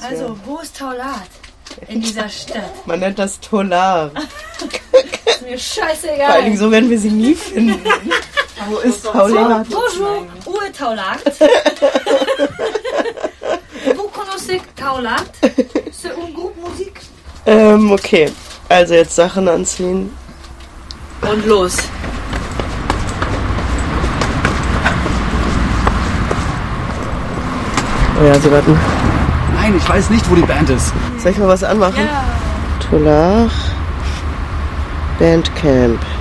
Also, wo ist Taulat in dieser Stadt? Man nennt das Tolar. Ist mir scheißegal. Vor allen Dingen, so werden wir sie nie finden. Wo ist Taulat? Bonjour, où est Taulat? Vous connaissez Taulat? C'est un groupe musique. Okay. Also jetzt Sachen anziehen. Und los. Oh ja, sie warten. Nein, ich weiß nicht, wo die Band ist. Soll ich mal was anmachen? Ja. Tolar Bandcamp.